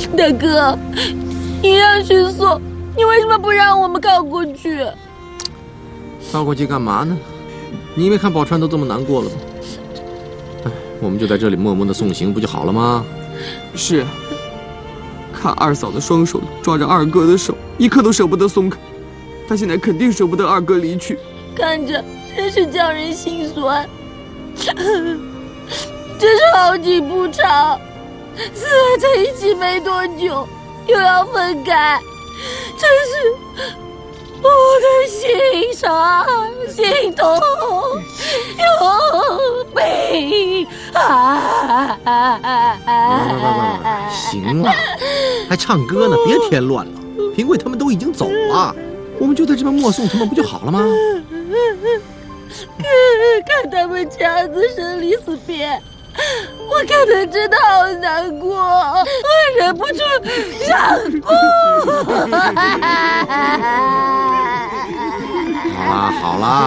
大哥，你让去送，你为什么不让我们靠过去？ 靠过去干嘛呢？你没看宝钏都这么难过了吗？哎，我们就在这里默默的送行，不就好了吗？ 是啊，看二嫂的双手抓着二哥的手，一刻都舍不得松开。她现在肯定舍不得二哥离去， 看着真是叫人心酸。真是好景不长，四儿在一起没多久，又要分开，真是不能心伤、心痛又悲哀。 行了，还唱歌呢，别添乱了。平贵他们都已经走了，我们就在这边默送他们，不就好了吗？ 看他们这样子生离死别，我看得真的好难过，我忍不住想哭。 好啦好啦。